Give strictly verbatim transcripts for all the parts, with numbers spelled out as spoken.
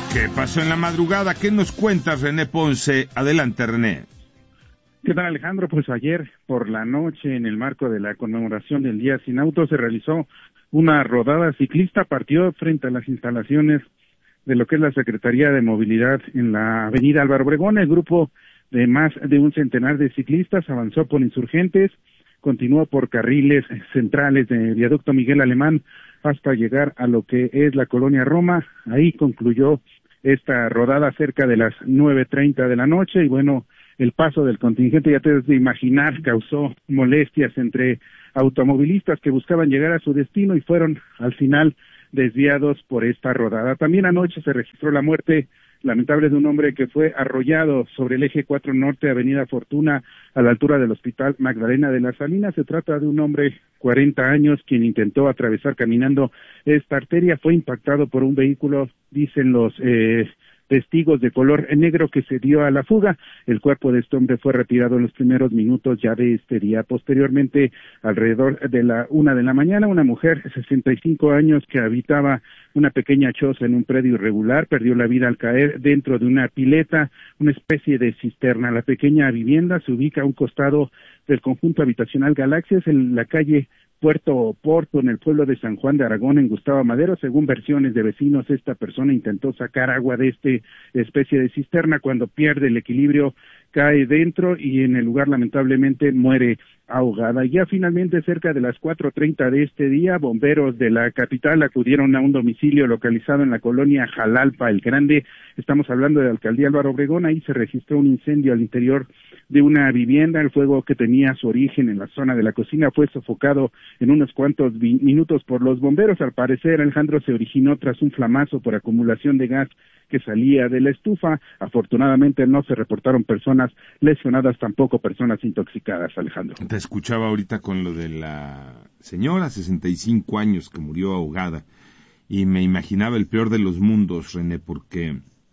¿Qué pasó en la madrugada? ¿Qué nos cuentas, René Ponce? Adelante, René. ¿Qué tal, Alejandro? Pues ayer por la noche, en el marco de la conmemoración del Día Sin Auto, se realizó una rodada ciclista. Partió frente a las instalaciones de lo que es la Secretaría de Movilidad en la avenida Álvaro Obregón. El grupo de más de un centenar de ciclistas avanzó por Insurgentes, continuó por carriles centrales de Viaducto Miguel Alemán hasta llegar a lo que es la Colonia Roma. Ahí concluyó esta rodada cerca de las nueve treinta de la noche, y bueno, el paso del contingente, ya te debes de imaginar, causó molestias entre automovilistas que buscaban llegar a su destino y fueron al final desviados por esta rodada. También anoche se registró la muerte lamentable de un hombre que fue arrollado sobre el eje cuatro Norte, Avenida Fortuna, a la altura del Hospital Magdalena de las Salinas. Se trata de un hombre, cuarenta años, quien intentó atravesar caminando esta arteria. Fue impactado por un vehículo, dicen los eh, testigos, de color negro, que se dio a la fuga. El cuerpo de este hombre fue retirado en los primeros minutos ya de este día. Posteriormente, alrededor de la una de la mañana, una mujer de sesenta y cinco años que habitaba una pequeña choza en un predio irregular perdió la vida al caer dentro de una pileta, una especie de cisterna. La pequeña vivienda se ubica a un costado del conjunto habitacional Galaxias, en la calle Puerto Porto, en el pueblo de San Juan de Aragón, en Gustavo Madero. Según versiones de vecinos, esta persona intentó sacar agua de esta especie de cisterna. Cuando pierde el equilibrio, cae dentro y en el lugar lamentablemente muere ahogada. Ya finalmente, cerca de las cuatro treinta de este día, bomberos de la capital acudieron a un domicilio localizado en la colonia Jalalpa el Grande. Estamos hablando de la alcaldía Álvaro Obregón. Ahí se registró un incendio al interior de una vivienda. El fuego, que tenía su origen en la zona de la cocina, fue sofocado en unos cuantos minutos por los bomberos. Al parecer, Alejandro, se originó tras un flamazo por acumulación de gas que salía de la estufa. Afortunadamente no se reportaron personas lesionadas, tampoco personas intoxicadas, Alejandro. Te escuchaba ahorita con lo de la señora, sesenta y cinco años, que murió ahogada, y me imaginaba el peor de los mundos, René, porque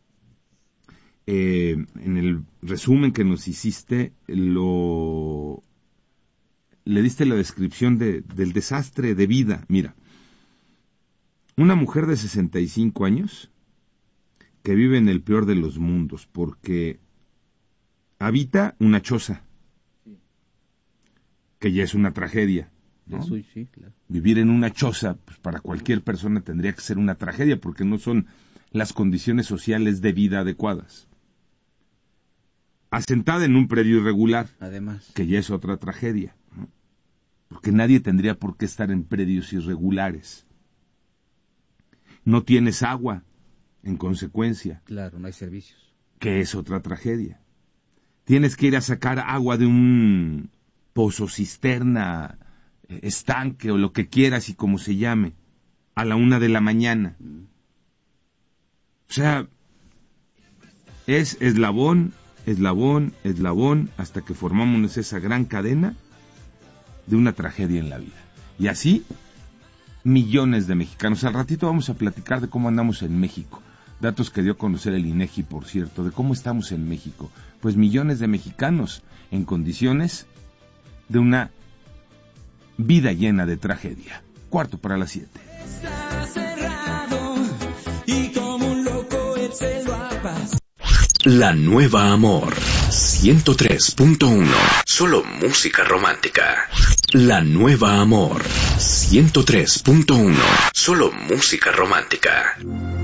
eh, en el resumen que nos hiciste, lo le diste la descripción de, del desastre de vida. Mira, una mujer de sesenta y cinco años que vive en el peor de los mundos, porque habita una choza, sí, que ya es una tragedia, ¿no? Sí, sí, claro. Vivir en una choza, pues, para cualquier persona tendría que ser una tragedia, porque no son las condiciones sociales de vida adecuadas. Asentada en un predio irregular, además, que ya es otra tragedia, ¿no? Porque nadie tendría por qué estar en predios irregulares. No tienes agua, en consecuencia. Claro, no hay servicios. Que es otra tragedia. Tienes que ir a sacar agua de un pozo, cisterna, estanque o lo que quieras y como se llame, a la una de la mañana. Mm. O sea, es eslabón, eslabón, eslabón, hasta que formamos esa gran cadena de una tragedia en la vida. Y así, millones de mexicanos. Al ratito vamos a platicar de cómo andamos en México. Datos que dio a conocer el INEGI, por cierto, de cómo estamos en México. Pues millones de mexicanos en condiciones de una vida llena de tragedia. Cuarto para las siete. Está cerrado y como un loco él se lo apasa. La Nueva Amor ciento tres punto uno. Solo música romántica. La Nueva Amor ciento tres punto uno. Solo música romántica.